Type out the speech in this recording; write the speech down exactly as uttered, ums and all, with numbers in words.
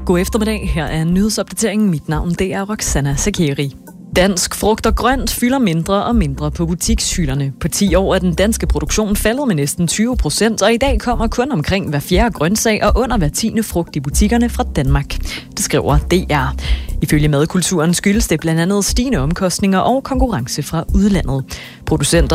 God eftermiddag. Her er nyhedsopdateringen. Mit navn det er Roxana Sakeri. Dansk frugt og grønt fylder mindre og mindre på butikshylderne. På ti år er den danske produktion faldet med næsten tyve procent, og i dag kommer kun omkring hver fjerde grøntsag og under hver tiende frugt i butikkerne fra Danmark. Det skriver D R. Ifølge madkulturen skyldes det blandt andet stigende omkostninger og konkurrence fra udlandet. Producenter